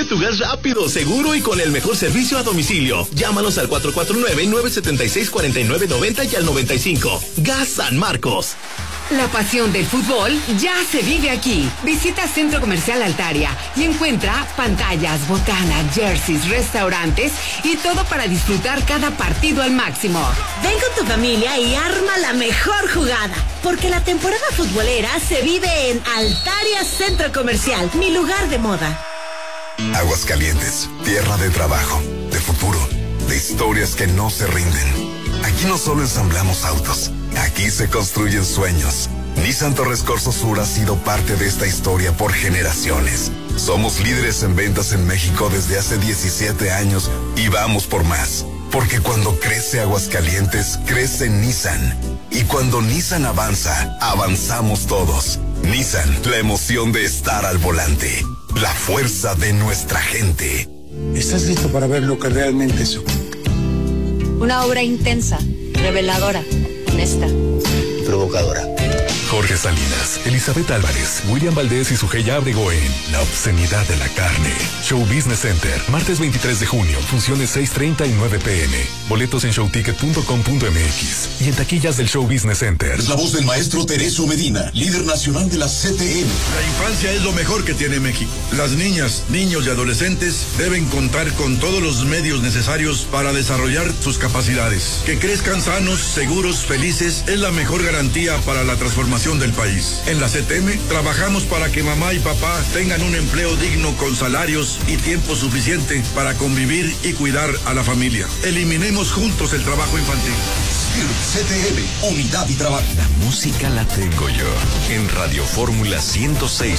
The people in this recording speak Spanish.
Pide tu gas rápido, seguro y con el mejor servicio a domicilio. Llámanos al 449-976-4990 y al 95. Gas San Marcos. La pasión del fútbol ya se vive aquí. Visita Centro Comercial Altaria y encuentra pantallas, botanas, jerseys, restaurantes y todo para disfrutar cada partido al máximo. Ven con tu familia y arma la mejor jugada, porque la temporada futbolera se vive en Altaria Centro Comercial, mi lugar de moda. Aguascalientes, tierra de trabajo, de futuro, de historias que no se rinden. Aquí no solo ensamblamos autos, aquí se construyen sueños. Nissan Torres Corso Sur ha sido parte de esta historia por generaciones. Somos líderes en ventas en México desde hace 17 años y vamos por más. Porque cuando crece Aguascalientes, crece Nissan. Y cuando Nissan avanza, avanzamos todos. Nissan, la emoción de estar al volante. La fuerza de nuestra gente. ¿Estás listo para ver lo que realmente es? Una obra intensa, reveladora, honesta, provocadora. Jorge Salinas, Elizabeth Álvarez, William Valdés y Sujei Ábrego en La obscenidad de la carne. Show Business Center, martes 23 de junio, funciones 6:30 y 9 p.m. Boletos en showticket.com.mx y en taquillas del Show Business Center. Es la voz del maestro Teresio Medina, líder nacional de la CTM. La infancia es lo mejor que tiene México. Las niñas, niños y adolescentes deben contar con todos los medios necesarios para desarrollar sus capacidades. Que crezcan sanos, seguros, felices es la mejor garantía para la transformación del país. En la CTM trabajamos para que mamá y papá tengan un empleo digno con salarios y tiempo suficiente para convivir y cuidar a la familia. Eliminemos juntos el trabajo infantil. CTM, unidad y trabajo. La música la tengo yo. En Radio Fórmula 106.